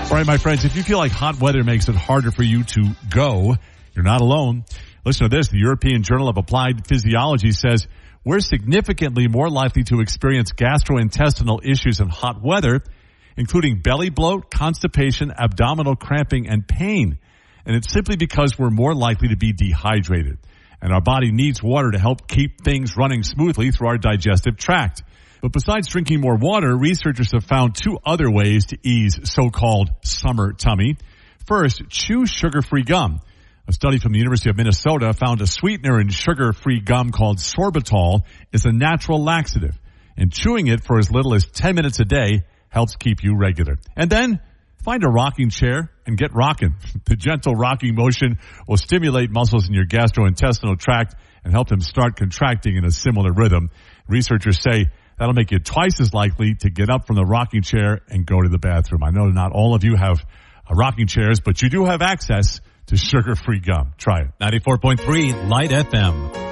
All right, my friends, if you feel like hot weather makes it harder for you to go, you're not alone. Listen to this. The European Journal of Applied Physiology says we're significantly more likely to experience gastrointestinal issues in hot weather, including belly bloat, constipation, abdominal cramping, and pain. And it's simply because we're more likely to be dehydrated. And our body needs water to help keep things running smoothly through our digestive tract. But besides drinking more water, researchers have found two other ways to ease so-called summer tummy. First, chew sugar-free gum. A study from the University of Minnesota found a sweetener in sugar-free gum called sorbitol is a natural laxative. And chewing it for as little as 10 minutes a day helps keep you regular. And then find a rocking chair and get rocking. The gentle rocking motion will stimulate muscles in your gastrointestinal tract and help them start contracting in a similar rhythm. Researchers say that'll make you twice as likely to get up from the rocking chair and go to the bathroom. I know not all of you have rocking chairs, but you do have access to sugar-free gum. Try it. 94.3 Light FM.